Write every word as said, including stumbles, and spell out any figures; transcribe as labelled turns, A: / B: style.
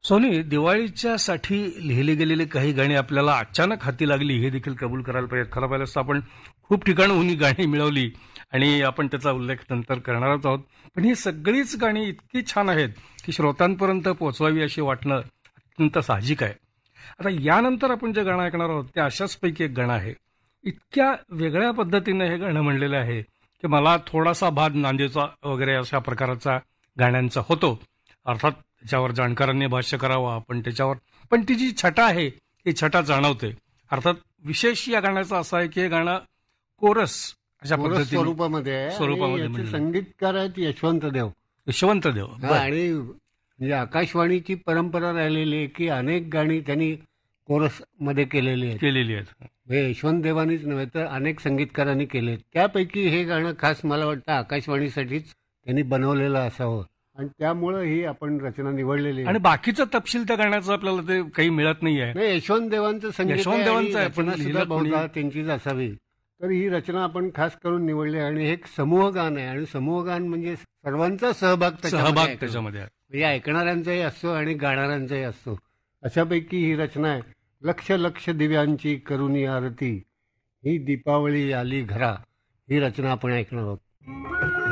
A: Sony, दिवाळीच्या साठी लिहिली गेलेली काही गाणी आपल्याला अचानक हाती लागली हे देखील कबूल करायला पाहिजे. खरं पाहिलं असतं आपण खूप ठिकाणहून ही गाणी मिळवली आणि आपण त्याचा उल्लेख नंतर करणारच आहोत. पण ही सगळीच गाणी इतकी छान आहेत की श्रोतांपर्यंत पोहोचवावी अशी वाटणं अत्यंत साहजिक आहे. आता यानंतर आपण जे गाणं ऐकणार आहोत ते अशाच पैकी एक गाणं आहे. इतक्या वेगळ्या पद्धतीने हे गाणं म्हणलेलं आहे की मला थोडासा भाग नांदेचा वगैरे अशा प्रकारचा गाण्यांचा होतो. अर्थात त्याच्यावर जाणकारांनी भाष्य करावं पण त्याच्यावर पण ती जी छटा आहे ती छटा जाणवते. अर्थात विशेष या गाण्याचं असं आहे की हे गाणं कोरस अशा
B: कोरस
A: पद्धतीने
B: स्वरूपामध्ये आहे आणि
A: स्वरूपामध्ये
B: याचे
A: म्हणलेलं आहे.
B: संगीतकार आहेत यशवंत देव.
A: यशवंत देव
B: हा,
A: बरं.
B: आणि म्हणजे आकाशवाणीची परंपरा राहिलेली आहे की अनेक गाणी त्यांनी कोरस मध्ये केलेली आहेत.
A: केलेली आहेत.
B: म्हणजे यशवंत देवानीच नव्हे तर अनेक संगीतकारांनी केले. त्यापैकी हे गाणं खास मला वाटतं आकाशवाणीसाठीच त्यांनी बनवलेलं असावं आणि त्यामुळं ही आपण रचना निवडलेली आहे.
A: आणि बाकीचा तपशील त्या गाण्याचं आपल्याला ते काही मिळत नाही आहे.
B: नाही, यशवंत देवांचं संगीत
A: यशवंत
B: आहे
A: देवांचं
B: आणि
A: आहे, पण
B: रचना सुद्धा
A: लिहिलं कोणी?
B: बहुधा त्यांचीच असावी. तर ही रचना आपण खास करून निवडली आहे आणि हे एक समूह गान आहे आणि समूह गान म्हणजे सर्वांचा सहभाग त्याच्यामध्ये
A: सहभाग
B: आहे.
A: त्याच्यामध्ये आहे.
B: म्हणजे ऐकणाऱ्यांचाही असतो आणि गाणाऱ्यांचाही असतो. अशापैकी ही रचना आहे. लक्ष लक्ष दिव्यांची करुणी आरती, ही दीपावली आली घरा, ही रचना आपण ऐकणार आहोत.